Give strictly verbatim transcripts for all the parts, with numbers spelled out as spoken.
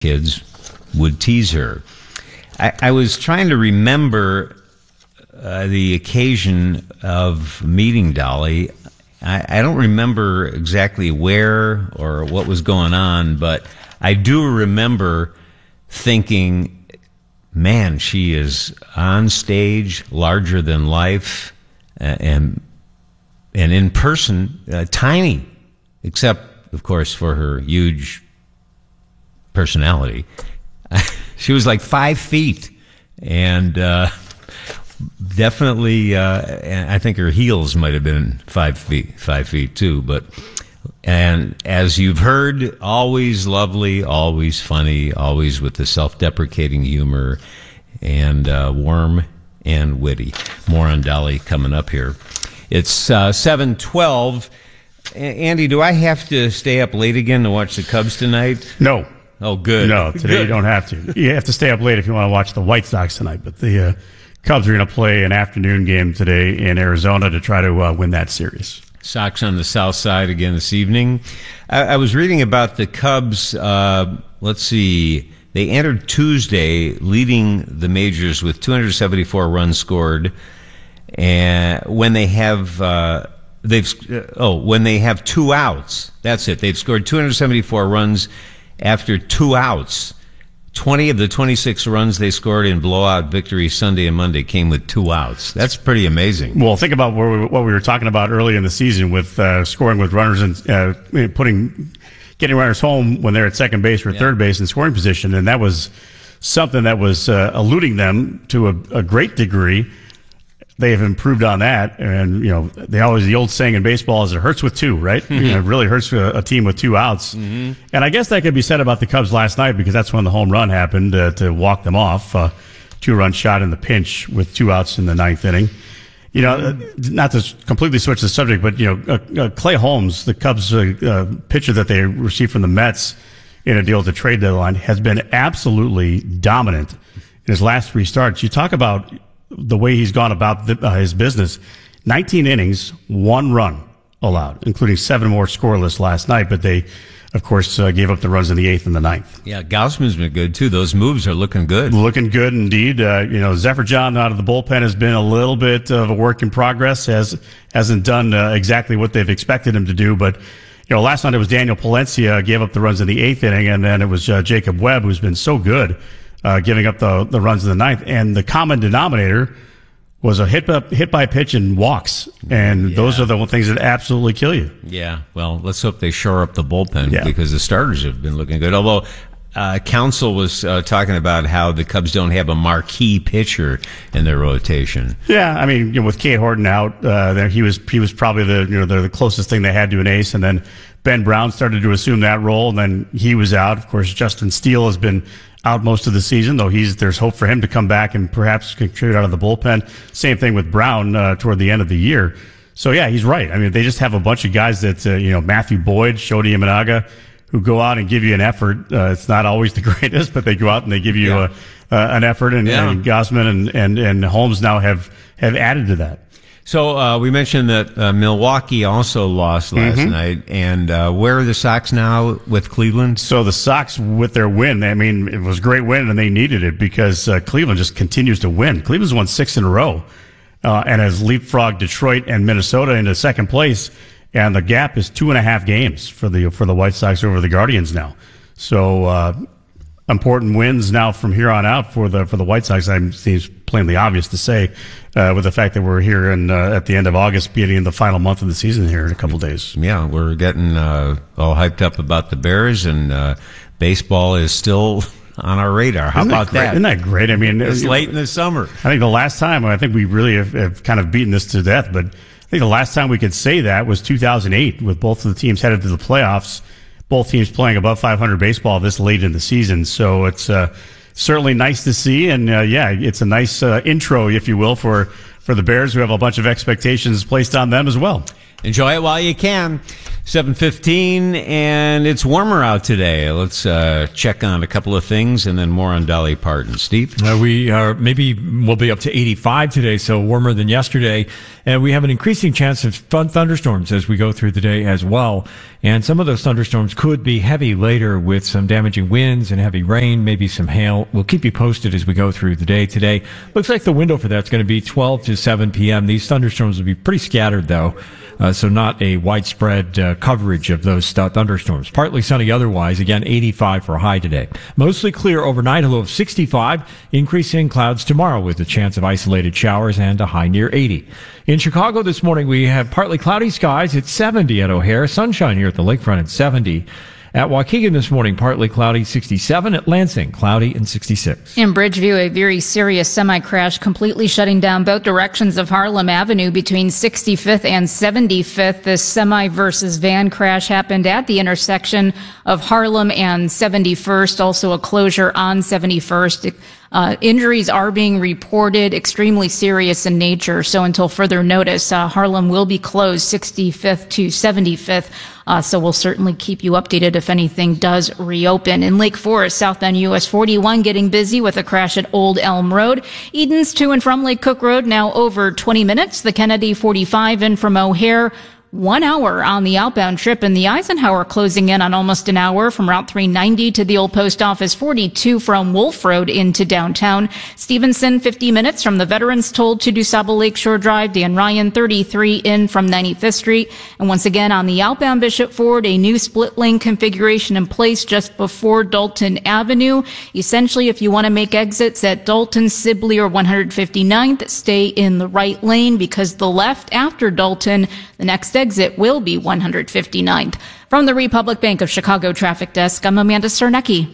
kids would tease her. I, I was trying to remember uh, the occasion of meeting Dolly. I, I don't remember exactly where or what was going on, but I do remember thinking, man, she is on stage, larger than life, uh, and and in person, uh, tiny, except, of course, for her huge personality. She was like five feet, and uh, definitely, uh, and I think her heels might have been five feet, five feet too. But and as you've heard, always lovely, always funny, always with the self-deprecating humor, and uh, warm and witty. More on Dolly coming up here. It's uh, seven twelve. Andy, do I have to stay up late again to watch the Cubs tonight? No. Oh, good. No, today good. You don't have to. You have to stay up late if you want to watch the White Sox tonight. But the uh, Cubs are going to play an afternoon game today in Arizona to try to uh, win that series. Sox on the south side again this evening. I, I was reading about the Cubs. Uh, let's see. They entered Tuesday leading the majors with two hundred seventy-four runs scored. And when they have... Uh, They've oh when they have two outs, that's it. They've scored two hundred seventy-four runs after two outs. twenty of the twenty-six runs they scored in blowout victories Sunday and Monday came with two outs. That's pretty amazing. Well, think about what we, what we were talking about early in the season with uh, scoring with runners and uh, putting getting runners home when they're at second base or yeah. third base in scoring position, and that was something that was uh, eluding them to a, a great degree. They have improved on that, and you know they always the old saying in baseball is it hurts with two, right? Mm-hmm. You know, it really hurts a, a team with two outs, mm-hmm. and I guess that could be said about the Cubs last night because that's when the home run happened uh, to walk them off. Uh, two-run shot in the pinch with two outs in the ninth inning. You know, mm-hmm. not to completely switch the subject, but you know, uh, uh, Clay Holmes, the Cubs uh, uh, pitcher that they received from the Mets in a deal at the trade deadline, has been absolutely dominant in his last three starts. You talk about the way he's gone about the, uh, his business. nineteen innings, one run allowed, including seven more scoreless last night, but they, of course, uh, gave up the runs in the eighth and the ninth. Yeah, Gausman's been good, too. Those moves are looking good. Looking good, indeed. Uh, you know, Zephyr John out of the bullpen has been a little bit of a work in progress, has, hasn't done uh, exactly what they've expected him to do, but you know, last night it was Daniel Palencia gave up the runs in the eighth inning, and then it was uh, Jacob Webb, who's been so good, Uh, giving up the the runs in the ninth, and the common denominator was a hit by, hit by pitch and walks, and yeah. those are the things that absolutely kill you. Yeah, well, let's hope they shore up the bullpen yeah. because the starters have been looking good. Although uh, Counsell was uh, talking about how the Cubs don't have a marquee pitcher in their rotation. Yeah, I mean, you know, with Cade Horton out, uh, there he was he was probably the you know the, the closest thing they had to an ace, and then Ben Brown started to assume that role, and then he was out. Of course, Justin Steele has been out most of the season, though he's there's hope for him to come back and perhaps contribute out of the bullpen. Same thing with Brown uh, toward the end of the year. So yeah, he's right. I mean, they just have a bunch of guys that uh, you know Matthew Boyd, Shodi Imanaga, who go out and give you an effort. Uh, it's not always the greatest, but they go out and they give you yeah. a, uh, an effort. And, yeah. and Gausman and, and and Holmes now have have added to that. So uh, we mentioned that uh, Milwaukee also lost last mm-hmm. night, and uh, where are the Sox now with Cleveland? So the Sox, with their win, I mean, it was a great win, and they needed it because uh, Cleveland just continues to win. Cleveland's won six in a row, uh, and has leapfrogged Detroit and Minnesota into second place, and the gap is two and a half games for the for the White Sox over the Guardians now. So uh, important wins now from here on out for the for the White Sox. I seems plainly obvious to say, uh, with the fact that we're here in, uh, at the end of August, beginning in the final month of the season here in a couple days. Yeah, we're getting uh, all hyped up about the Bears, and uh, baseball is still on our radar. How Isn't about that, great? that? Isn't that great? I mean, it's late in the summer. I think the last time, I think we really have, have kind of beaten this to death, but I think the last time we could say that was two thousand eight, with both of the teams headed to the playoffs, both teams playing above five hundred baseball this late in the season. So it's uh, certainly nice to see, and uh, yeah, it's a nice uh, intro, if you will, for, for the Bears, who have a bunch of expectations placed on them as well. Enjoy it while you can. seven fifteen, and it's warmer out today. Let's uh, check on a couple of things, and then more on Dolly Parton. Steve? Uh, we are maybe we'll be up to eighty-five today, so warmer than yesterday. And we have an increasing chance of fun thunderstorms as we go through the day as well. And some of those thunderstorms could be heavy later with some damaging winds and heavy rain, maybe some hail. We'll keep you posted as we go through the day today. Looks like the window for that's going to be twelve to seven p.m. These thunderstorms will be pretty scattered, though. Uh, so not a widespread uh, coverage of those th- thunderstorms. Partly sunny otherwise. Again, eighty-five for a high today. Mostly clear overnight, a low of sixty-five. Increasing clouds tomorrow with a chance of isolated showers and a high near eighty. In Chicago this morning, we have partly cloudy skies. It's seventy at O'Hare. Sunshine here at the lakefront at seventy. At Waukegan this morning, partly cloudy, sixty-seven. At Lansing, cloudy and sixty-six. In Bridgeview, a very serious semi-crash completely shutting down both directions of Harlem Avenue between sixty-fifth and seventy-fifth. This semi versus van crash happened at the intersection of Harlem and seventy-first. Also a closure on seventy-first. Uh, injuries are being reported, extremely serious in nature. So until further notice, uh, Harlem will be closed sixty-fifth to seventy-fifth. Uh, so we'll certainly keep you updated if anything does reopen. In Lake Forest, southbound U S forty-one getting busy with a crash at Old Elm Road. Edens to and from Lake Cook Road now over twenty minutes. The Kennedy forty-five in from O'Hare. One hour on the outbound trip, and the Eisenhower closing in on almost an hour from Route three ninety to the old post office, forty-two from Wolf Road into downtown. Stevenson, fifty minutes from the Veterans Toll to DuSable Lakeshore Drive. Dan Ryan, thirty-three in from ninety-fifth Street. And once again on the outbound Bishop Ford, a new split lane configuration in place just before Dalton Avenue. Essentially, if you want to make exits at Dalton, Sibley, or one hundred fifty-ninth, stay in the right lane, because the left after Dalton, the next exit will be one hundred fifty-ninth. From the Republic Bank of Chicago Traffic Desk, I'm Amanda Sternecki.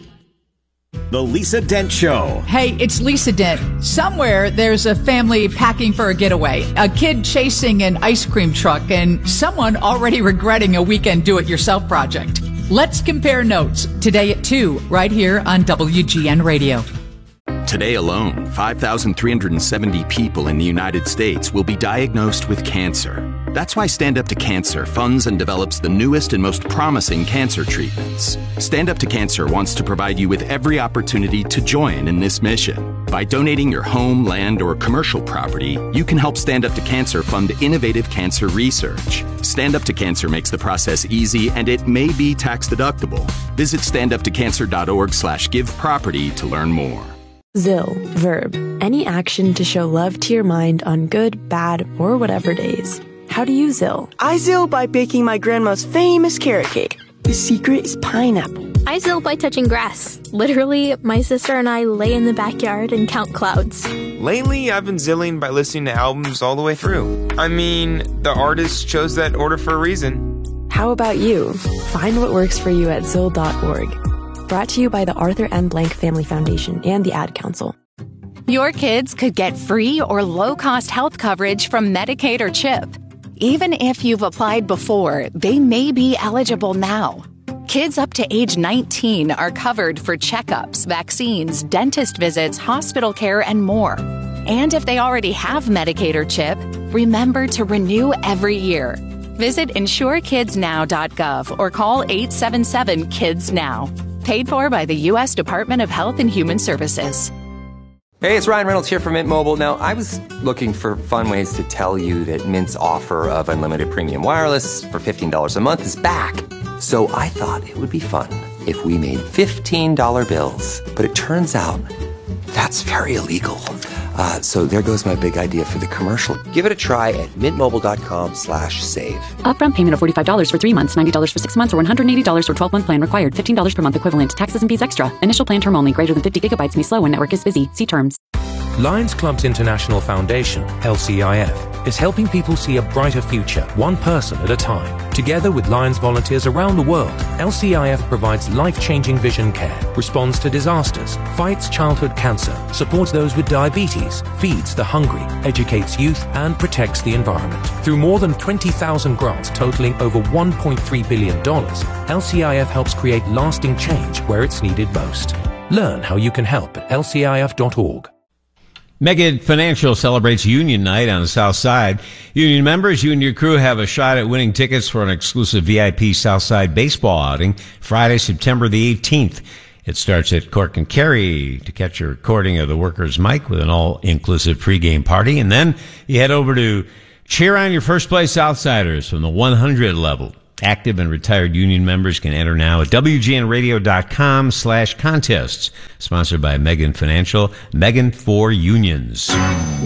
The Lisa Dent Show. Hey, it's Lisa Dent. Somewhere there's a family packing for a getaway, a kid chasing an ice cream truck, and someone already regretting a weekend do-it-yourself project. Let's compare notes today at two, right here on W G N Radio. Today alone, five thousand three hundred seventy people in the United States will be diagnosed with cancer. That's why Stand Up to Cancer funds and develops the newest and most promising cancer treatments. Stand Up to Cancer wants to provide you with every opportunity to join in this mission. By donating your home, land, or commercial property, you can help Stand Up to Cancer fund innovative cancer research. Stand Up to Cancer makes the process easy, and it may be tax deductible. Visit standuptocancer.org slash give property to learn more. Zill, verb, any action to show love to your mind on good, bad, or whatever days. How do you Zill? I Zill by baking my grandma's famous carrot cake. The secret is pineapple. I Zill by touching grass. Literally, my sister and I lay in the backyard and count clouds. Lately, I've been Zilling by listening to albums all the way through. I mean, the artist chose that order for a reason. How about you? Find what works for you at zill dot org. Brought to you by the Arthur M. Blank Family Foundation and the Ad Council. Your kids could get free or low-cost health coverage from Medicaid or CHIP. Even if you've applied before, they may be eligible now. Kids up to age nineteen are covered for checkups, vaccines, dentist visits, hospital care, and more. And if they already have Medicaid or CHIP, remember to renew every year. Visit insure kids now dot gov or call eight seven seven kids now. Paid for by the U S Department of Health and Human Services. Hey, it's Ryan Reynolds here from Mint Mobile. Now, I was looking for fun ways to tell you that Mint's offer of unlimited premium wireless for fifteen dollars a month is back. So I thought it would be fun if we made fifteen dollar bills. But it turns out that's very illegal. Uh, so there goes my big idea for the commercial. Give it a try at mintmobile.com slash save. Upfront payment of forty-five dollars for three months, ninety dollars for six months, or one hundred eighty dollars for twelve-month plan required. fifteen dollars per month equivalent. Taxes and fees extra. Initial plan term only. Greater than fifty gigabytes may slow when network is busy. See terms. Lions Clubs International Foundation, L C I F, is helping people see a brighter future, one person at a time. Together with Lions volunteers around the world, L C I F provides life-changing vision care, responds to disasters, fights childhood cancer, supports those with diabetes, feeds the hungry, educates youth, and protects the environment. Through more than twenty thousand grants totaling over one point three billion dollars, L C I F helps create lasting change where it's needed most. Learn how you can help at L C I F dot org. Megan Financial celebrates Union Night on the South Side. Union members, you and your crew have a shot at winning tickets for an exclusive V I P South Side baseball outing Friday, September the eighteenth. It starts at Cork and Kerry to catch a recording of the Workers' Mic with an all-inclusive pregame party. And then you head over to cheer on your first-place Southsiders from the one hundred level. Active and retired union members can enter now at W G N radio dot com slash contests. Sponsored by Megan Financial. Megan for Unions.